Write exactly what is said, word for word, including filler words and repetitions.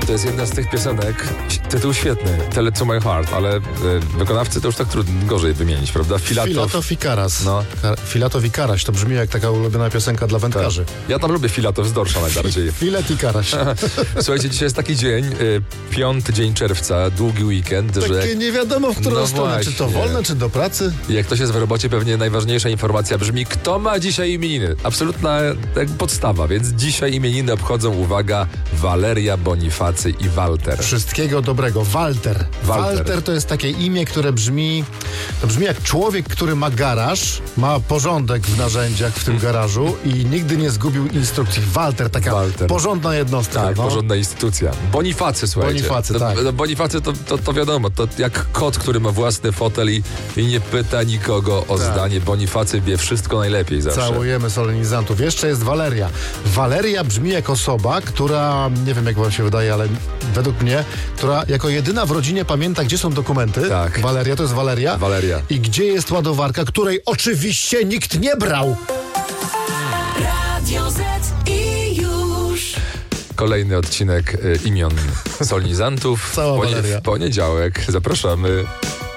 To jest jedna z tych piosenek, tytuł świetny, Tell It To My Heart, ale y, wykonawcy to już tak trudno, gorzej wymienić, prawda? Filatow. Filatow i Karas. No. Ka- Filatow i Karaś, to brzmi jak taka ulubiona piosenka dla wędkarzy. Ja tam lubię Filatow z Dorsza najbardziej. Filet i Karaś. Słuchajcie, dzisiaj jest taki dzień, y, piąty dzień czerwca, długi weekend, że Takie nie wiadomo, w którą No stronę, czy to właśnie. wolne, czy do pracy. jak ktoś jest w robocie, pewnie najważniejsza informacja brzmi, kto ma dzisiaj imieniny. Absolutna jak podstawa, więc dzisiaj imieniny obchodzą, uwaga, Waleria, Bonifacy i Walter. Wszystkiego dobrego. Walter. Walter. Walter to jest takie imię, które brzmi, to brzmi jak człowiek, który ma garaż, ma porządek w narzędziach w tym garażu i nigdy nie zgubił instrukcji. Walter, taka Walter. porządna jednostka. Tak, no. porządna instytucja. Bonifacy, słuchajcie. Bonifacy, no, tak. no, Bonifacy to, to, to wiadomo, to jak kot, który ma własny fotel i, i nie pyta nikogo o Tak. zdanie. Bonifacy wie wszystko najlepiej zawsze. Całujemy solenizantów. Jeszcze jest Waleria. Waleria brzmi jak osoba, która, nie wiem jak wam się wydaje, ale według mnie, która jako jedyna w rodzinie pamięta, gdzie są dokumenty. Tak. Waleria to jest Waleria. Waleria. I gdzie jest ładowarka, której oczywiście nikt nie brał. Radio Z i już. Kolejny odcinek y, imion solenizantów. Cała w, Waleria. w poniedziałek zapraszamy.